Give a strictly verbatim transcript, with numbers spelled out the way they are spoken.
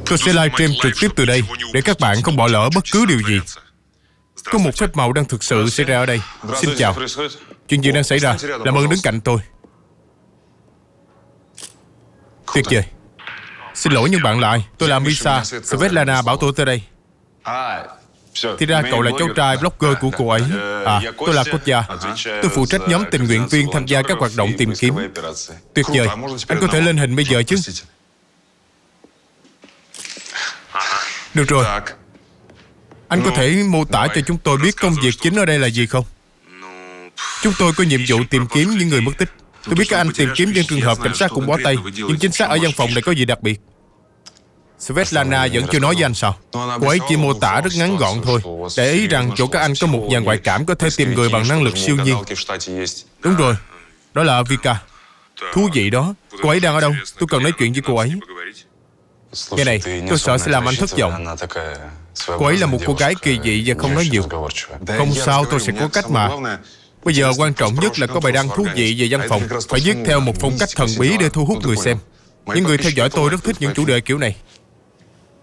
Tôi sẽ livestream trực tiếp từ đây để các bạn không bỏ lỡ bất cứ điều gì. Có một phép màu đang thực sự xảy ra ở đây. Xin chào. Chuyện gì đang xảy ra? Làm ơn đứng cạnh tôi. Tuyệt vời. Xin lỗi nhưng bạn là ai? Tôi là Misa. Svetlana bảo tôi tới đây. Thì ra cậu là cháu trai blogger của cô ấy. À, tôi là Kotya. Tôi phụ trách nhóm tình nguyện viên tham gia các hoạt động tìm kiếm. Tuyệt vời. Anh có thể lên hình bây giờ chứ? Được rồi. Anh có thể mô tả cho chúng tôi biết công việc chính ở đây là gì không? Chúng tôi có nhiệm vụ tìm kiếm những người mất tích. Tôi biết các anh tìm kiếm những trường hợp cảnh sát cũng bó tay, nhưng chính xác ở văn phòng này có gì đặc biệt? Svetlana vẫn chưa nói với anh sao? Cô ấy chỉ mô tả rất ngắn gọn thôi. Để ý rằng chỗ các anh có một nhà ngoại cảm có thể tìm người bằng năng lực siêu nhiên. Đúng rồi. Đó là Vika. Thú vị đó. Cô ấy đang ở đâu? Tôi cần nói chuyện với cô ấy. Nghe này, tôi sợ sẽ làm anh thất vọng. Cô ấy là một cô gái kỳ dị và không nói nhiều. Không sao, tôi sẽ có cách mà. Bây giờ quan trọng nhất là có bài đăng thú vị về văn phòng. Phải viết theo một phong cách thần bí để thu hút người xem. Những người theo dõi tôi rất thích những chủ đề kiểu này.